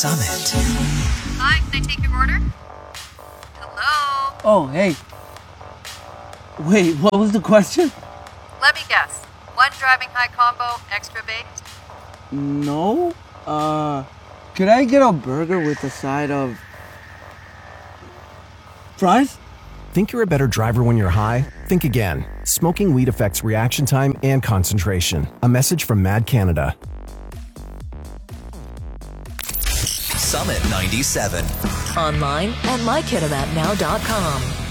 Summit. Hi, can I take your order? Hello? Oh, hey. Wait, what was the question? Let me guess. One driving high combo, extra baked? No. Could I get a burger with a side of fries? Think you're a better driver when you're high? Think again. Smoking weed affects reaction time and concentration. A message from Mad Canada. Summit 97. Online at mykitamatnow.com.